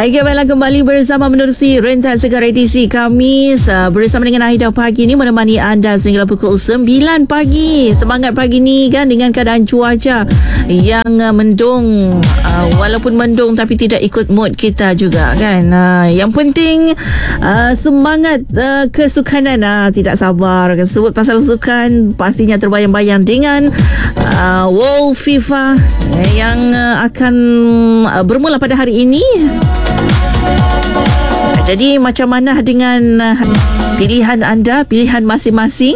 Baiklah, kembali bersama menerusi rentas Gegar edisi Khamis bersama dengan Aida pagi ni menemani anda sehingga pukul 9 pagi. Semangat pagi ni kan dengan keadaan cuaca yang mendung, walaupun mendung tapi tidak ikut mood kita juga kan. Yang penting semangat kesukanan, tidak sabar sebut pasal sukan, pastinya terbayang-bayang dengan World FIFA yang akan bermula pada hari ini. Jadi macam mana dengan pilihan anda, pilihan masing-masing?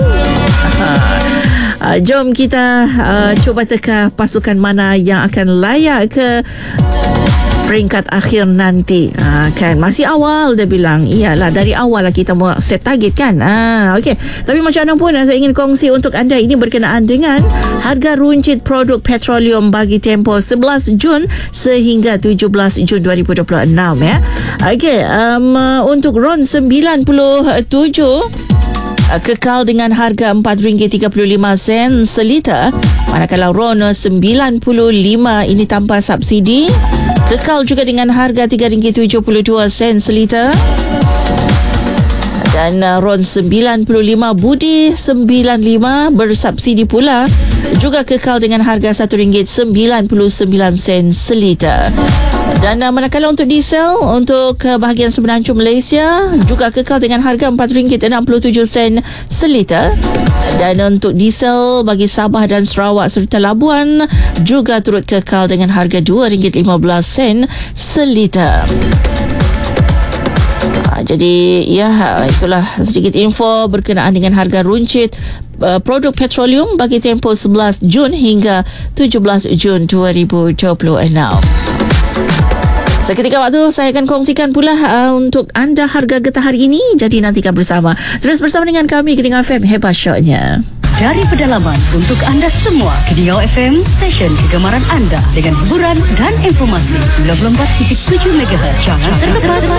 Jom kita cuba teka pasukan mana yang akan layak ke peringkat akhir nanti. Kan masih awal dia bilang. Iyalah, dari awal lah kita mau set target kan. Okey. Tapi macam mana pun saya ingin kongsi untuk anda ini berkenaan dengan harga runcit produk petroleum bagi tempoh 11 Jun sehingga 17 Jun 2026 ya. Okey, untuk RON 97 kekal dengan harga RM4.35 seliter, manakala RON 95 ini tanpa subsidi kekal juga dengan harga RM3.72 seliter, dan RON 95 Budi 95 bersubsidi pula juga kekal dengan harga RM1.99 seliter. Dan manakala untuk diesel untuk bahagian semenanjung Malaysia juga kekal dengan harga RM4.67 seliter, dan untuk diesel bagi Sabah dan Sarawak serta Labuan juga turut kekal dengan harga RM2.15 seliter. Jadi ya, itulah sedikit info berkenaan dengan harga runcit produk petroleum bagi tempoh 11 Jun hingga 17 Jun 2026. Seketika waktu saya akan kongsikan pula untuk anda harga getah hari ini. Jadi nantikan bersama. Terus bersama dengan kami Kedingau FM, hebat syoknya. Dari pedalaman untuk anda semua, Kedingau FM, stesen kegemaran anda dengan hiburan dan informasi 94.7 MHz. Jangan terlepas.